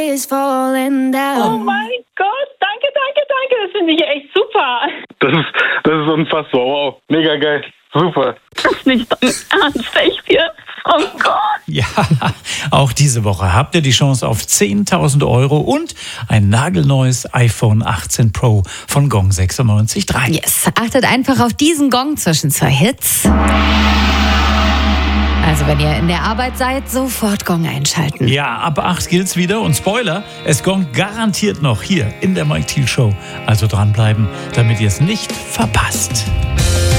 Oh mein Gott, danke. Das finde ich echt super. Das ist unfassbar. Wow, mega geil. Super. Das ist nicht dein Ernst, echt jetzt? Oh Gott. Ja, auch diese Woche habt ihr die Chance auf 10.000 Euro und ein nagelneues iPhone 18 Pro von Gong 96.3. Yes, achtet einfach auf diesen Gong zwischen zwei Hits. Also wenn ihr in der Arbeit seid, sofort Gong einschalten. Ja, ab 8 gilt's wieder und Spoiler, es gongt garantiert noch hier in der Mike Thiel Show. Also dranbleiben, damit ihr es nicht verpasst.